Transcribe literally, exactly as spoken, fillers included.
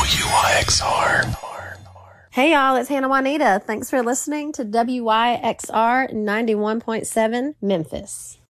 W Y X R. Hey y'all, it's Hannah Juanita. Thanks for listening to W Y X R ninety-one point seven Memphis.